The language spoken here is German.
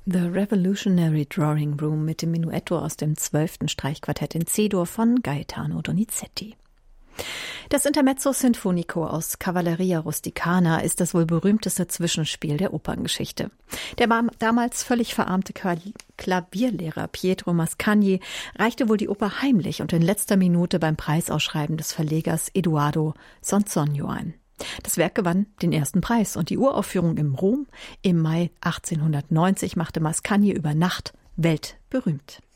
The Revolutionary Drawing Room mit dem Menuetto aus dem 12. Streichquartett in C-Dur von Gaetano Donizetti. Das Intermezzo Sinfonico aus Cavalleria Rusticana ist das wohl berühmteste Zwischenspiel der Operngeschichte. Der damals völlig verarmte Klavierlehrer Pietro Mascagni reichte wohl die Oper heimlich und in letzter Minute beim Preisausschreiben des Verlegers Eduardo Sonzogno ein. Das Werk gewann den ersten Preis und die Uraufführung in Rom im Mai 1890 machte Mascagni über Nacht weltberühmt.